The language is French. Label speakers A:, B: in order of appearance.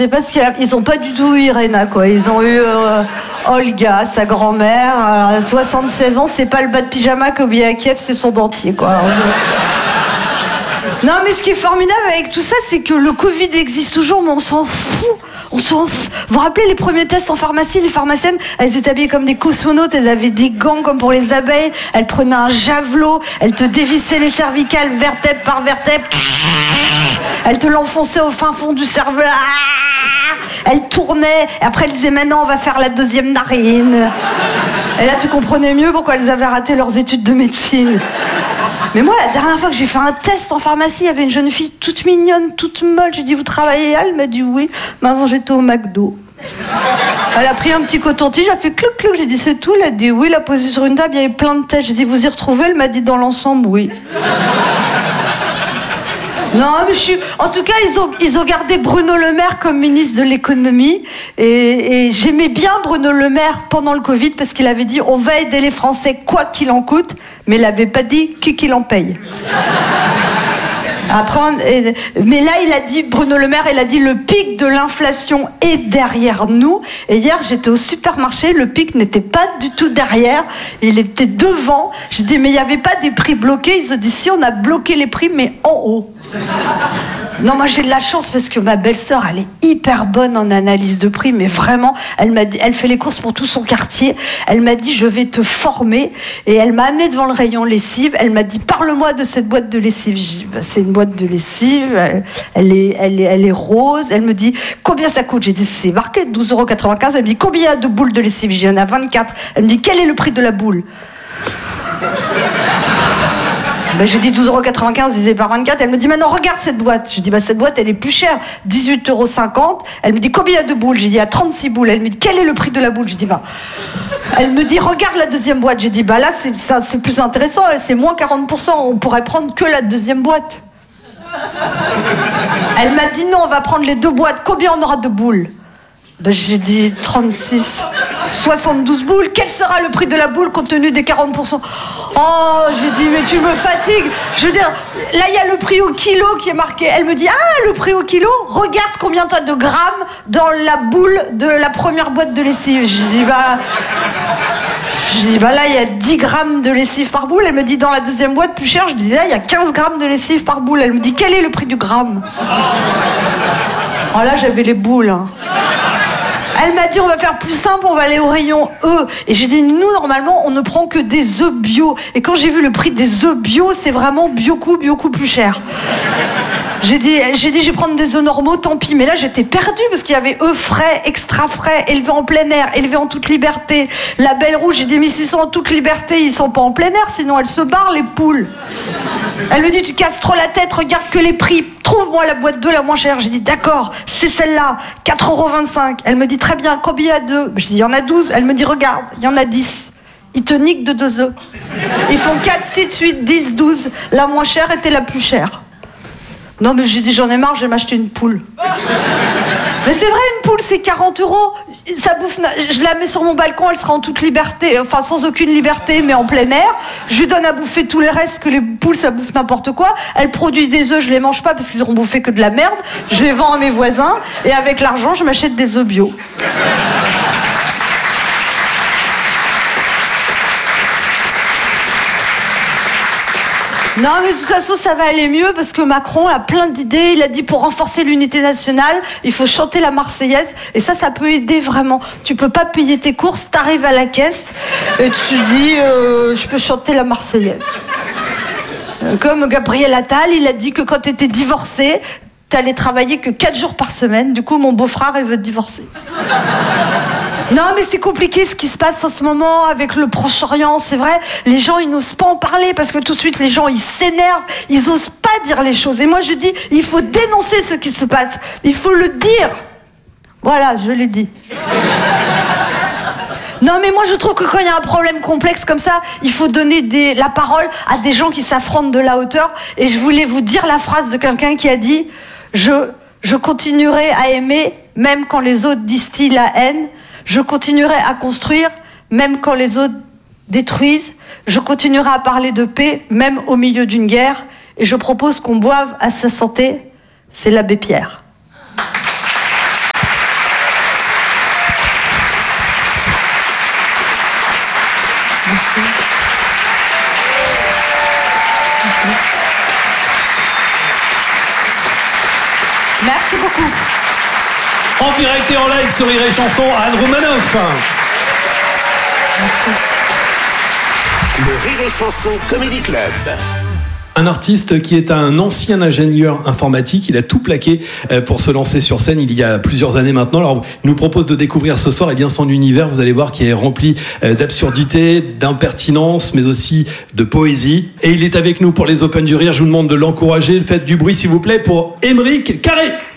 A: sais pas ce ils ont pas du tout eu Irena, quoi. Ils ont eu Olga, sa grand-mère, 76 ans, c'est pas le bas de pyjama qu'Obi à Kiev, c'est son dentier, quoi. Alors, non, mais ce qui est formidable avec tout ça, c'est que le Covid existe toujours, mais on s'en fout. On s'en fout. Vous vous rappelez les premiers tests en pharmacie, les pharmaciennes, elles étaient habillées comme des cosmonautes, elles avaient des gants comme pour les abeilles, elles prenaient un javelot, elles te dévissaient les cervicales vertèbre par vertèbre, elles te l'enfonçaient au fin fond du cerveau, elles tournaient, et après elles disaient maintenant on va faire la deuxième narine. Et là tu comprenais mieux pourquoi elles avaient raté leurs études de médecine. Mais moi, la dernière fois que j'ai fait un test en pharmacie, il y avait une jeune fille toute mignonne, toute molle. J'ai dit, vous travaillez là? Elle m'a dit oui. Mais avant, j'étais au McDo. Elle a pris un petit coton-tige, elle a fait clouc clouc. J'ai dit, c'est tout? Elle a dit oui. Elle a posé sur une table, il y avait plein de tests. J'ai dit, vous y retrouvez? Elle m'a dit, dans l'ensemble, oui. Non, mais en tout cas, ils ont gardé Bruno Le Maire comme ministre de l'économie. Et j'aimais bien Bruno Le Maire pendant le Covid parce qu'il avait dit on va aider les Français quoi qu'il en coûte, mais il n'avait pas dit qui en paye. Mais là, il a dit, Bruno Le Maire, il a dit le pic de l'inflation est derrière nous. Et hier, j'étais au supermarché, le pic n'était pas du tout derrière, il était devant. J'ai dit, mais il n'y avait pas des prix bloqués. Ils ont dit, si, on a bloqué les prix, mais en haut. Non, moi j'ai de la chance parce que ma belle-sœur, elle est hyper bonne en analyse de prix, mais vraiment, elle m'a dit, elle fait les courses pour tout son quartier. Elle m'a dit, je vais te former. Et elle m'a amenée devant le rayon lessive. Elle m'a dit, parle-moi de cette boîte de lessive. J'ai dit, bah, c'est une boîte de lessive. Elle est rose. Elle me dit, combien ça coûte? J'ai dit, c'est marqué 12,95 €. Elle me dit, combien il y a de boules de lessive? J'ai dit, il y en a 24. Elle me dit, quel est le prix de la boule? Ben, j'ai dit 12,95 € divisé par 24. Elle me dit, maintenant regarde cette boîte. J'ai dit, bah, cette boîte elle est plus chère, 18,50 €. Elle me dit, combien il y a de boules? J'ai dit, il y a 36 boules. Elle me dit, quel est le prix de la boule? J'ai dit, bah. Elle me dit, regarde la deuxième boîte. J'ai dit, bah là c'est plus intéressant, c'est moins 40%. On pourrait prendre que la deuxième boîte. Elle m'a dit, non, on va prendre les deux boîtes. Combien on aura de boules? Ben, j'ai dit 36, 72 boules. Quel sera le prix de la boule compte tenu des 40%? Oh, j'ai dit, mais tu me fatigues. Je veux dire, là, il y a le prix au kilo qui est marqué. Elle me dit, ah, le prix au kilo? Regarde combien tu as de grammes dans la boule de la première boîte de lessive. Je dis, bah là, il y a 10 grammes de lessive par boule. Elle me dit, dans la deuxième boîte, plus cher. Je dis, là, il y a 15 grammes de lessive par boule. Elle me dit, quel est le prix du gramme? Oh là, j'avais les boules, hein. Elle m'a dit, on va faire plus simple, on va aller au rayon œufs. Et j'ai dit, nous, normalement, on ne prend que des œufs bio. Et quand j'ai vu le prix des œufs bio, c'est vraiment beaucoup plus cher. J'ai dit, je vais prendre des œufs normaux, tant pis. Mais là, j'étais perdue parce qu'il y avait œufs frais, extra frais, élevés en plein air, élevés en toute liberté. La Belle Rouge, j'ai dit, mais s'ils sont en toute liberté, ils sont pas en plein air, sinon elles se barrent, les poules. Elle me dit, tu casses trop la tête, regarde que les prix. Trouve-moi la boîte d'œufs la moins chère. J'ai dit, d'accord, c'est celle-là, 4,25 €. Elle me dit, très bien, combien il y a d'œufs? Je dis, il y en a 12. Elle me dit, regarde, il y en a 10. Ils te niquent de 2 œufs. Ils font 4, 6, 8, 10, 12. La moins chère était la plus chère. Non, mais j'ai dit, j'en ai marre, je vais m'acheter une poule. Mais c'est vrai, une poule, c'est 40 €. Ça bouffe, je la mets sur mon balcon, elle sera en toute liberté, enfin sans aucune liberté, mais en plein air. Je lui donne à bouffer tous les restes, que les poules, ça bouffe n'importe quoi. Elles produisent des œufs, je les mange pas parce qu'ils auront bouffé que de la merde. Je les vends à mes voisins, et avec l'argent, je m'achète des œufs bio. Non, mais de toute façon, ça va aller mieux parce que Macron a plein d'idées. Il a dit pour renforcer l'unité nationale, il faut chanter la Marseillaise. Et ça peut aider vraiment. Tu peux pas payer tes courses, t'arrives à la caisse et tu dis je peux chanter la Marseillaise. Comme Gabriel Attal, il a dit que quand t'étais divorcé, t'allais travailler que 4 jours par semaine. Du coup, mon beau-frère, il veut te divorcer. Non, mais c'est compliqué ce qui se passe en ce moment avec le Proche-Orient, c'est vrai. Les gens, ils n'osent pas en parler parce que tout de suite, les gens, ils s'énervent. Ils n'osent pas dire les choses. Et moi, je dis, il faut dénoncer ce qui se passe. Il faut le dire. Voilà, je l'ai dit. Non, mais moi, je trouve que quand il y a un problème complexe comme ça, il faut donner la parole à des gens qui s'affrontent de la hauteur. Et je voulais vous dire la phrase de quelqu'un qui a dit « Je continuerai à aimer, même quand les autres distillent la haine. Je continuerai à construire, même quand les autres détruisent. Je continuerai à parler de paix, même au milieu d'une guerre. Et je propose qu'on boive à sa santé. C'est l'abbé Pierre. » Merci beaucoup.
B: En direct et en live sur Rire et Chanson, Anne Romanoff.
C: Le Rire et Chanson Comedy Club.
B: Un artiste qui est un ancien ingénieur informatique, il a tout plaqué pour se lancer sur scène il y a plusieurs années maintenant. Alors, il nous propose de découvrir ce soir son univers, vous allez voir, qui est rempli d'absurdité, d'impertinence, mais aussi de poésie. Et il est avec nous pour les Open du Rire. Je vous demande de l'encourager. Faites du bruit, s'il vous plaît, pour Aymeric Carré.